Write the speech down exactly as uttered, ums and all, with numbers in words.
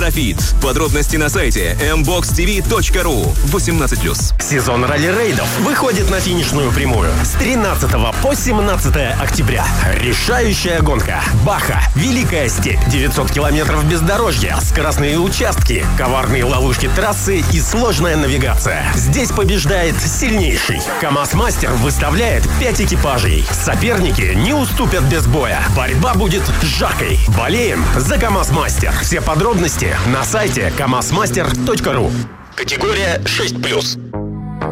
Марафит. Подробности на сайте эм бокс ти ви точка ру. восемнадцать плюс. Сезон ралли-рейдов выходит на финишную прямую с тринадцатого по семнадцатое октября. Решающая гонка. Баха. Великая степь. девятьсот километров бездорожья. Скоростные участки. Коварные ловушки трассы и сложная навигация. Здесь побеждает сильнейший. КамАЗ-мастер выставляет пять экипажей. Соперники не уступят без боя. Борьба будет жаркой. Болеем за КамАЗ-мастер. Все подробности на сайте камаз мастер точка ру. Категория шесть плюс.